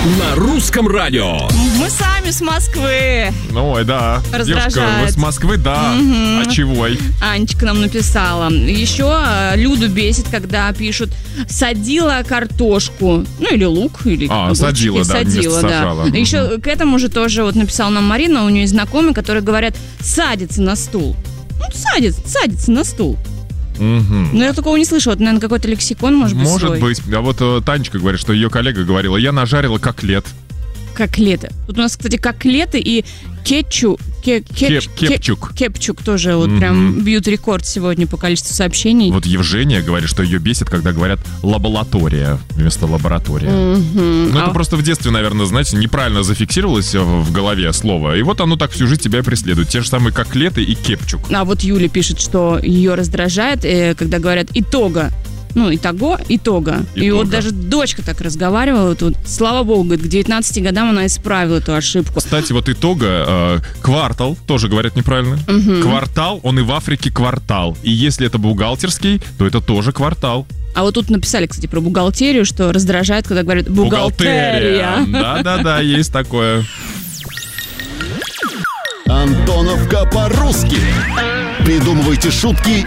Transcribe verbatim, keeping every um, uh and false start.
на русском радио. Мы сами с Москвы. Ой, да. Раздражает. Девушка, вы с Москвы, да. Угу. А чего? Анечка нам написала. Еще Люду бесит, когда пишут «садила картошку». Ну, или лук, или А, огурчики. садила, да, Садила, да. сажала. Еще Угу. к этому же тоже вот написала нам Марина, у нее есть знакомые, которые говорят «садится на стул». Ну, садится, садится на стул. Угу. Но я такого не слышала. Это, наверное, какой-то лексикон, может быть, Может свой. быть. А вот э, Танечка говорит, что ее коллега говорила, я нажарила котлет. Котлеты. Тут у нас, кстати, котлеты и кетчу, ке, кетч, Кеп- кепчук. Кеп, кепчук тоже вот Мгм. прям бьют рекорд сегодня по количеству сообщений. Вот Евгения говорит, что ее бесит, когда говорят лаборатория вместо лаборатория. Мгм. Ну, это А- просто в детстве, наверное, знаете, неправильно зафиксировалось в в голове слово. И вот оно так всю жизнь тебя преследует. Те же самые котлеты и кепчук. А вот Юля пишет, что ее раздражает, э, когда говорят «итога». Ну, итого, итога. И Итога. вот даже дочка так разговаривала тут. Слава богу, говорит, к девятнадцати годам она исправила эту ошибку. Кстати, вот итога, э, квартал, тоже говорят неправильно. Квартал, он и в Африке квартал. И если это бухгалтерский, то это тоже квартал. А вот тут написали, кстати, про бухгалтерию, что раздражает, когда говорят «бухгалтерия». Да-да-да, есть такое. Антоновка по-русски. Придумывайте шутки